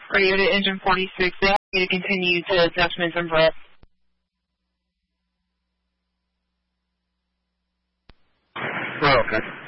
Radio to engine 46. They ask you to continue to adjustments and breath. Oh, okay.